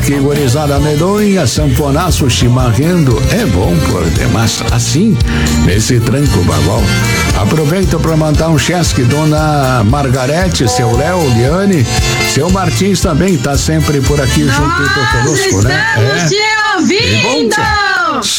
Aqui, gurizada medonha, sanfonaço chimarrendo, é bom por demais. Assim, nesse tranco babau. Aproveito para mandar um chesque, dona Margarete, seu Léo, Liane, seu Martins também tá sempre por aqui junto conosco, né? Estamos te ouvindo!